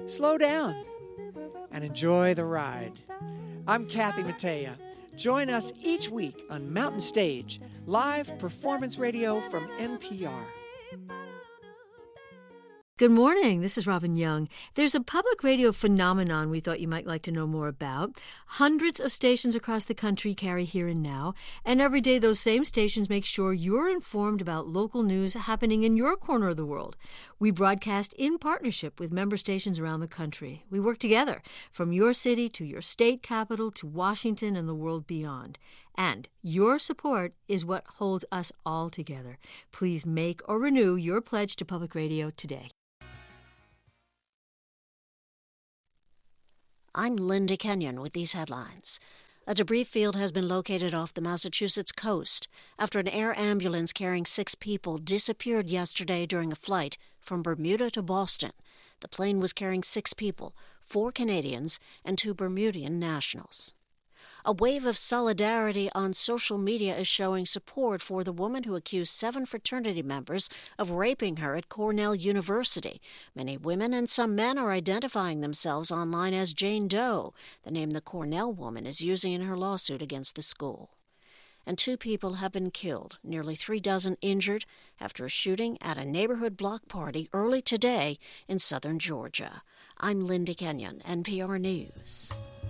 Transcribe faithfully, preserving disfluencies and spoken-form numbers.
slow down and enjoy the ride. I'm Kathy Mattea. Join us each week on Mountain Stage, live performance radio from N P R. Good morning. This is Robin Young. There's a public radio phenomenon we thought you might like to know more about. Hundreds of stations across the country carry Here and Now, and every day those same stations make sure you're informed about local news happening in your corner of the world. We broadcast in partnership with member stations around the country. We work together from your city to your state capital to Washington and the world beyond. And your support is what holds us all together. Please make or renew your pledge to public radio today. I'm Linda Kenyon with these headlines. A debris field has been located off the Massachusetts coast after an air ambulance carrying six people disappeared yesterday during a flight from Bermuda to Boston. The plane was carrying six people, four Canadians and two Bermudian nationals. A wave of solidarity on social media is showing support for the woman who accused seven fraternity members of raping her at Cornell University. Many women and some men are identifying themselves online as Jane Doe, the name the Cornell woman is using in her lawsuit against the school. And two people have been killed, nearly three dozen injured, after a shooting at a neighborhood block party early today in southern Georgia. I'm Linda Kenyon, N P R News.